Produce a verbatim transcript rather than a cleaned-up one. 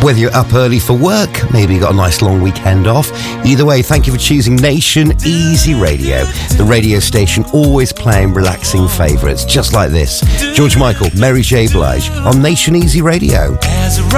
whether you're up early for work, maybe you got a nice long weekend off. Either way, thank you for choosing Nation Easy Radio, the radio station always playing relaxing favourites just like this. George Michael, Mary J. Blige on Nation Easy Radio. As